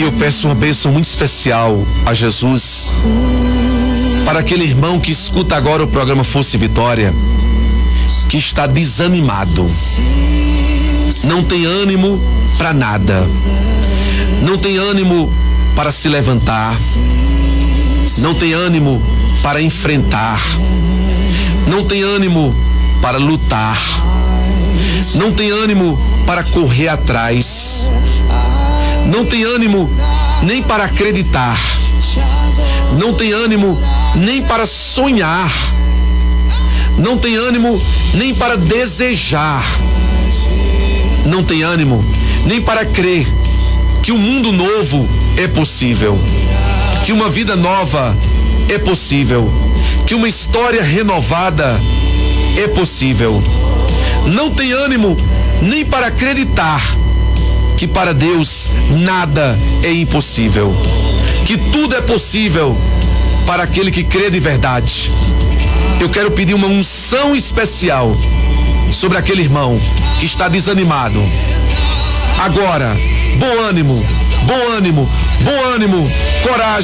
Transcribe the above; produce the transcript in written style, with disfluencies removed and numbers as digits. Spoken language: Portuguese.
eu peço uma bênção muito especial a Jesus para aquele irmão que escuta agora o programa Força e Vitória, que está desanimado, não tem ânimo para nada, não tem ânimo para se levantar, não tem ânimo para enfrentar, não tem ânimo para lutar, não tem ânimo para correr atrás, não tem ânimo nem para acreditar, não tem ânimo nem para sonhar, não tem ânimo nem para desejar, não tem ânimo nem para crer que um mundo novo é possível, que uma vida nova é possível, que uma história renovada é possível. Não tem ânimo nem para acreditar que para Deus nada é impossível, que tudo é possível para aquele que crê de verdade. Eu quero pedir uma unção especial sobre aquele irmão que está desanimado. Agora, bom ânimo, bom ânimo, bom ânimo, coragem.